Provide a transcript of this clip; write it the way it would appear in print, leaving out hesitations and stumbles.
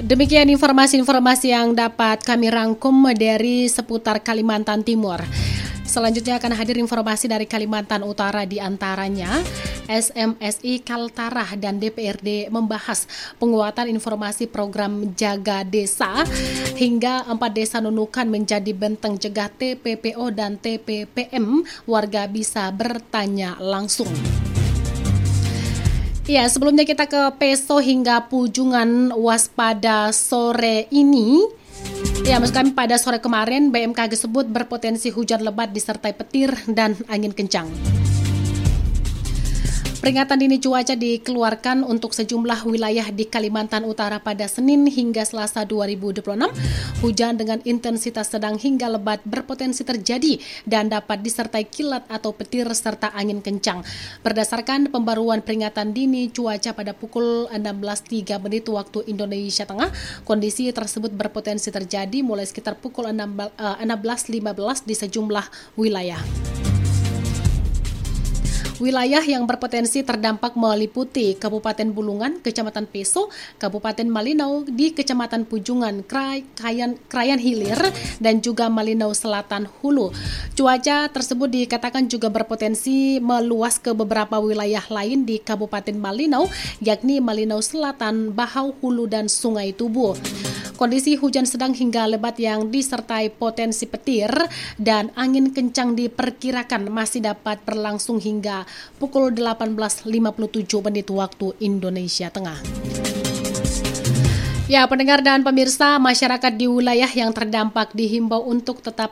Demikian informasi-informasi yang dapat kami rangkum dari seputar Kalimantan Timur. Selanjutnya akan hadir informasi dari Kalimantan Utara, di antaranya SMSI Kaltara dan DPRD membahas penguatan informasi program Jaga Desa hingga 4 desa Nunukan menjadi benteng cegah TPPO dan TPPM. Warga bisa bertanya langsung. Ya, sebelumnya kita ke Peso hingga Pujungan waspada sore ini. Ya, maksud kami pada sore kemarin BMKG sebut berpotensi hujan lebat disertai petir dan angin kencang. Peringatan dini cuaca dikeluarkan untuk sejumlah wilayah di Kalimantan Utara pada Senin hingga Selasa 2026. Hujan dengan intensitas sedang hingga lebat berpotensi terjadi dan dapat disertai kilat atau petir serta angin kencang. Berdasarkan pembaruan peringatan dini cuaca pada pukul 16.03 waktu Indonesia Tengah, kondisi tersebut berpotensi terjadi mulai sekitar pukul 16.15 di sejumlah wilayah. Wilayah yang berpotensi terdampak meliputi Kabupaten Bulungan, Kecamatan Peso, Kabupaten Malinau di Kecamatan Pujungan, Krayan Hilir, dan juga Malinau Selatan Hulu. Cuaca tersebut dikatakan juga berpotensi meluas ke beberapa wilayah lain di Kabupaten Malinau, yakni Malinau Selatan, Bahau, Hulu, dan Sungai Tubuh. Kondisi hujan sedang hingga lebat yang disertai potensi petir dan angin kencang diperkirakan masih dapat berlangsung hingga pukul 18.57 waktu Indonesia Tengah. Ya, pendengar dan pemirsa, masyarakat di wilayah yang terdampak dihimbau untuk tetap